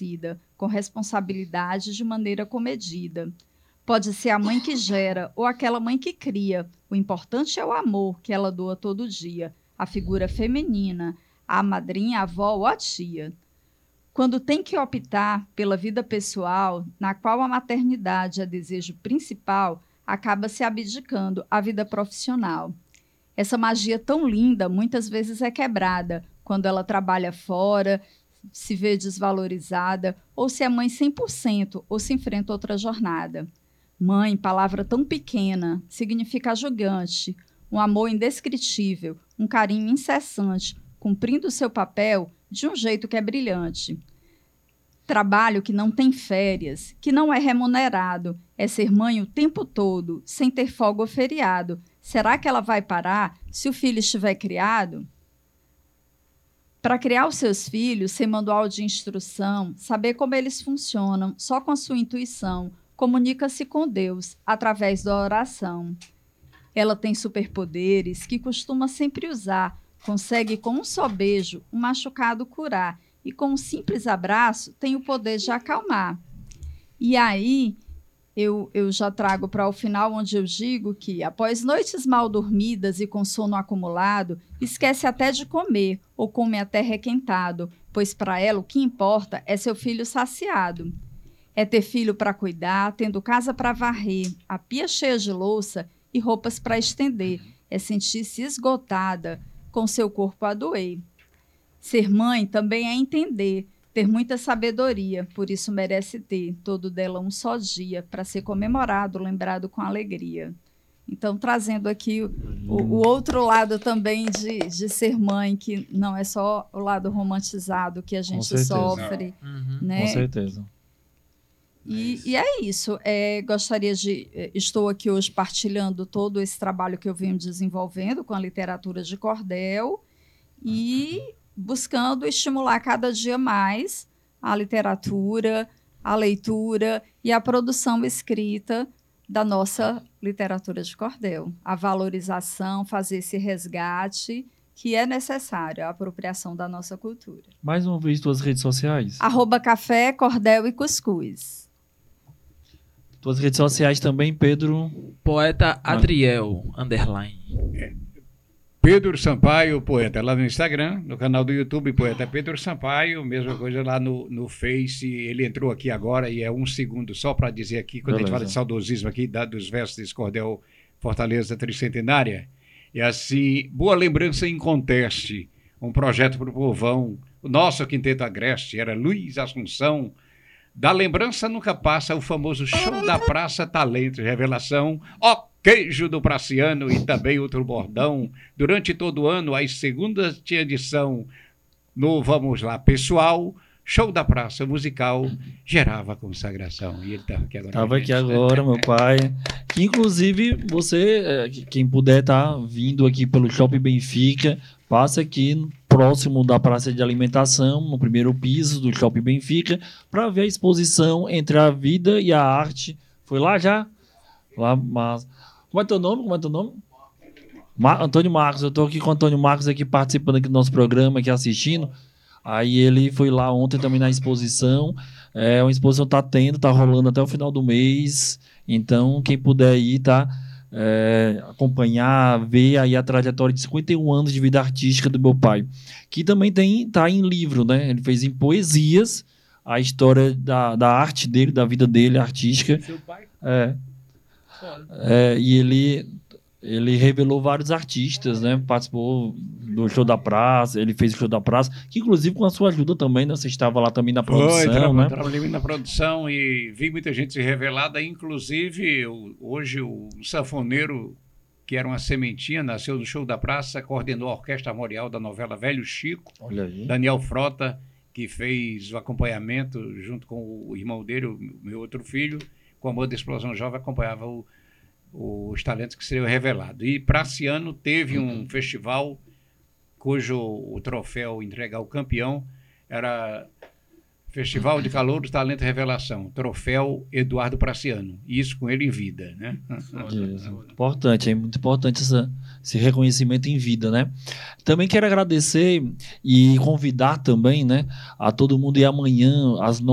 amadurecida, com responsabilidade de maneira comedida. Pode ser a mãe que gera ou aquela mãe que cria. O importante é o amor que ela doa todo dia, a figura feminina, a madrinha, a avó ou a tia. Quando tem que optar pela vida pessoal, na qual a maternidade é desejo principal, acaba se abdicando à vida profissional. Essa magia tão linda muitas vezes é quebrada quando ela trabalha fora, se vê desvalorizada, ou se é mãe 100% ou se enfrenta outra jornada. Mãe, palavra tão pequena, significa ajudante, um amor indescritível, um carinho incessante, cumprindo seu papel de um jeito que é brilhante. Trabalho que não tem férias, que não é remunerado, é ser mãe o tempo todo, sem ter folga ou feriado. Será que ela vai parar se o filho estiver criado? Para criar os seus filhos, sem manual de instrução, saber como eles funcionam, só com a sua intuição, comunica-se com Deus através da oração. Ela tem superpoderes que costuma sempre usar, consegue com um só beijo um machucado curar e com um simples abraço tem o poder de acalmar. E aí eu já trago para o final onde eu digo que, após noites mal dormidas e com sono acumulado, esquece até de comer ou come até requentado, pois para ela o que importa é seu filho saciado. É ter filho para cuidar, tendo casa para varrer, a pia cheia de louça e roupas para estender. É sentir-se esgotada, com seu corpo a doer. Ser mãe também é entender, ter muita sabedoria, por isso merece ter todo dela um só dia, para ser comemorado, lembrado com alegria. Então, trazendo aqui o outro lado também de ser mãe, que não é só o lado romantizado que a gente sofre. Né? Com certeza. E é isso. Estou aqui hoje partilhando todo esse trabalho que eu venho desenvolvendo com a literatura de cordel e buscando estimular cada dia mais a literatura, a leitura e a produção escrita da nossa literatura de cordel. A valorização, fazer esse resgate que é necessário, a apropriação da nossa cultura. Mais uma vez, tuas redes sociais. @café, cordel e cuscuz. Tuas redes sociais também, Pedro? Poeta Adriel, _. Pedro Sampaio, poeta, lá no Instagram, no canal do YouTube, poeta Pedro Sampaio, mesma coisa lá no Face. Ele entrou aqui agora e é um segundo só para dizer aqui, quando a gente fala de saudosismo aqui, dos versos desse cordel Fortaleza Tricentenária. E assim, boa lembrança em conteste, um projeto para o povão, o nosso Quinteto Agreste, era Luiz Assunção. Da lembrança nunca passa o famoso show da praça, talento e revelação. Ó, queijo do praciano e também outro bordão. Durante todo o ano, as segundas de edição no Vamos Lá Pessoal, show da praça musical, gerava consagração. E ele estava aqui agora. Estava aqui agora, meu pai. Que, inclusive, você, quem puder estar vindo aqui pelo Shopping Benfica, passa aqui próximo da praça de alimentação, no primeiro piso do Shopping Benfica, para ver a exposição Entre a Vida e a Arte. Foi lá já? Lá, mas... Como é teu nome? Antônio Marcos. Eu estou aqui com o Antônio Marcos aqui participando aqui do nosso programa, aqui assistindo. Aí ele foi lá ontem também na exposição. Uma exposição tá rolando até o final do mês. Então, quem puder ir, acompanhar, ver aí a trajetória de 51 anos de vida artística do meu pai. Que também tá em livro, né? Ele fez em poesias a história da arte dele, da vida dele artística. Seu pai? E ele revelou vários artistas, né? Participou do show da praça, ele fez o show da praça, que inclusive com a sua ajuda também, né? Você estava lá também na produção, né? Trabalhei na produção e vi muita gente se revelada, inclusive hoje o sanfoneiro, que era uma sementinha, nasceu no show da praça, coordenou a orquestra memorial da novela Velho Chico. Olha aí. Daniel Frota, que fez o acompanhamento junto com o irmão dele, o meu outro filho, com a banda Explosão Jovem, acompanhava os talentos que seriam revelados. E para esse ano teve um festival cujo o troféu entregar ao campeão era Festival de Calor do Talento e Revelação, troféu Eduardo Praciano. Isso com ele em vida, né? Importante, é muito importante esse reconhecimento em vida, né? Também quero agradecer e convidar também, né, a todo mundo ir amanhã às